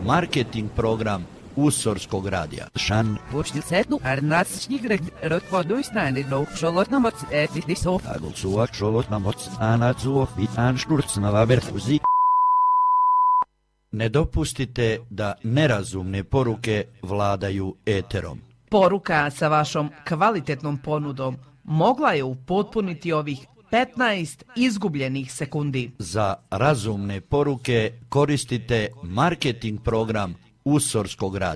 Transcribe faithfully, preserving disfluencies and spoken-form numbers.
marketing program Usorskog radija. Šan. Počni sednu, arnatsčnih rekordujstane do šolotnamoc etisov. Agulsuak šolotnamoc anacuo bitan šturcnava berfuzi. Ne dopustite da nerazumne poruke vladaju eterom. Poruka sa vašom kvalitetnom ponudom mogla je upotpuniti ovih petnaest izgubljenih sekundi. Za razumne poruke koristite marketing program Usorskog radija.